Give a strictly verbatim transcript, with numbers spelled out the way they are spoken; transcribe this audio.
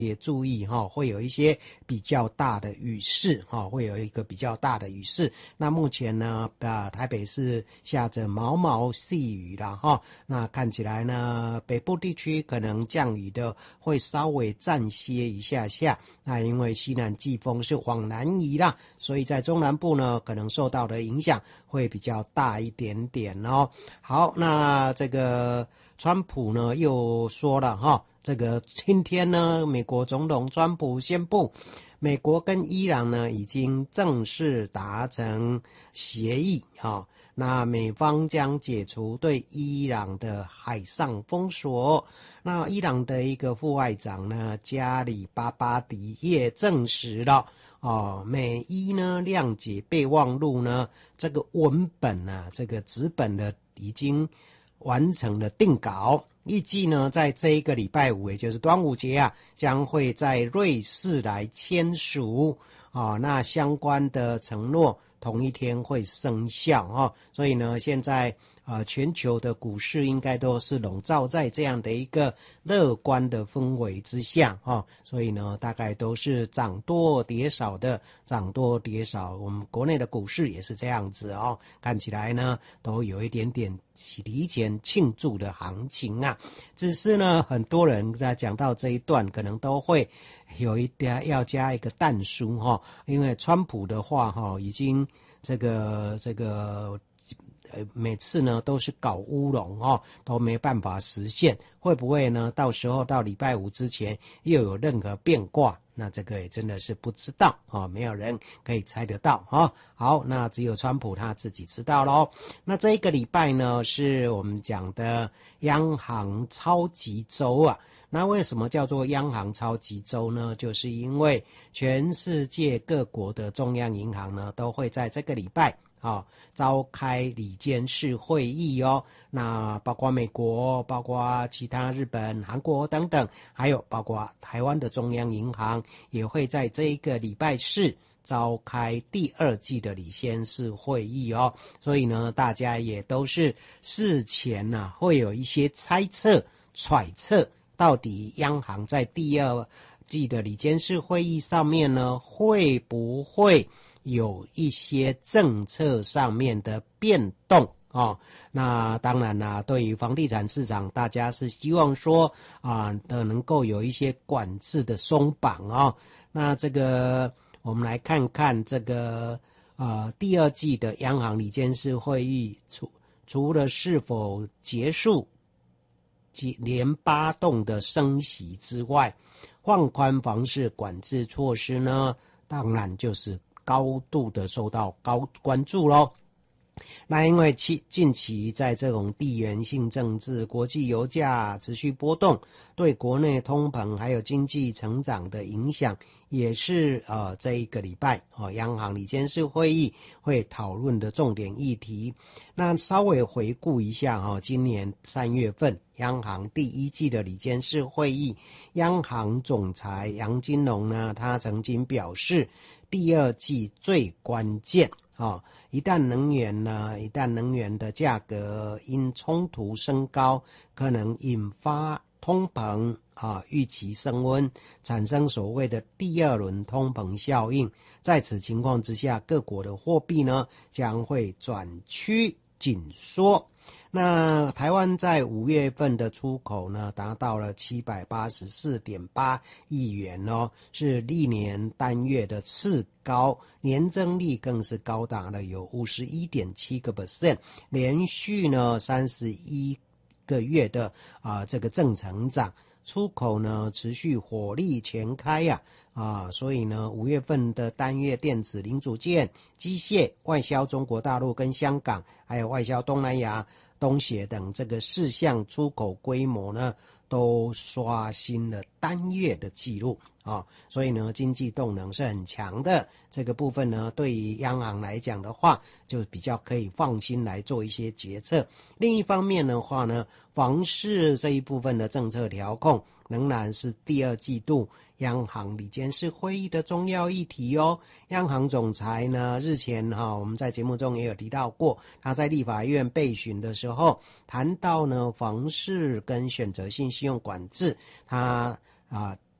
也注意哈，会有一些比较大的雨势哈，会有一个比较大的雨势。那目前呢，啊，台北市下着毛毛细雨啦哈，那看起来呢，北部地区可能降雨的会稍微暂歇一下下。那因为西南季风是往南移啦，所以在中南部呢，可能受到的影响会比较大一点点哦。好，那这个川普呢又说了哈。这个今天呢，美国总统川普宣布，美国跟伊朗呢已经正式达成协议哈，那美方将解除对伊朗的海上封锁。那伊朗的一个副外长呢，加里巴巴迪也证实了哦，美伊呢谅解备忘录呢这个文本啊，这个纸本的已经完成了定稿。预计呢，在这一个礼拜五，也就是端午节啊，将会在瑞士来签署啊。那相关的承诺同一天会生效啊。所以呢，现在呃全球的股市应该都是笼罩在这样的一个乐观的氛围之下啊。所以呢，大概都是涨多跌少的，涨多跌少。我们国内的股市也是这样子哦，看起来呢都有一点点提前庆祝的行情啊，只是呢，很多人在讲到这一段，可能都会有一点要加一个但书哈，因为川普的话哈，已经这个这个呃每次呢都是搞乌龙哦，都没办法实现，会不会呢？到时候到礼拜五之前又有任何变卦？那这个也真的是不知道啊、哦，没有人可以猜得到啊、哦。好，那只有川普他自己知道咯。那这一个礼拜呢，是我们讲的央行超级周啊。那为什么叫做央行超级周呢？就是因为全世界各国的中央银行呢，都会在这个礼拜啊，召开理监事会议哦，那包括美国，包括其他日本、韩国等等，还有包括台湾的中央银行，也会在这一个礼拜四召开第二季的理监事会议哦。所以呢，大家也都是事前呢、啊、会有一些猜测、揣测，到底央行在第二季的理监事会议上面呢，会不会有一些政策上面的变动哦？那当然啦，对于房地产市场，大家是希望说啊，的能够有一些管制的松绑哦。那这个我们来看看这个呃第二季的央行理监事会议，除除了是否结束连八动的升息之外，放宽房市管制措施呢，当然就是高度的受到高关注咯。那因为近期在这种地缘性政治、国际油价持续波动，对国内通膨还有经济成长的影响，也是呃这一个礼拜哦央行理监事会议会讨论的重点议题。那稍微回顾一下哈、哦，今年三月份央行第一季的理监事会议，央行总裁杨金龙呢，他曾经表示，第二季最关键啊、哦，一旦能源呢，一旦能源的价格因冲突升高，可能引发通膨啊，预期升温，产生所谓的第二轮通膨效应。在此情况之下，各国的货币呢将会转趋紧缩。那台湾在五月份的出口呢，达到了七百八十四点八亿元哦，是历年单月的次高，年增率更是高达了有 百分之五十一点七 percent， 连续呢三十一个月的啊、呃、这个正成长，出口呢持续火力全开呀、啊。啊，所以呢，五月份的单月电子零组件、机械外销中国大陆跟香港，还有外销东南亚、东协等这个四项出口规模呢，都刷新了单月的记录啊，所以呢，经济动能是很强的。这个部分呢，对于央行来讲的话，就比较可以放心来做一些决策。另一方面的话呢，房市这一部分的政策调控，仍然是第二季度央行理监事会议的重要议题哦。央行总裁呢，日前哈、啊，我们在节目中也有提到过，他在立法院备询的时候，谈到呢房市跟选择性信用管制，他啊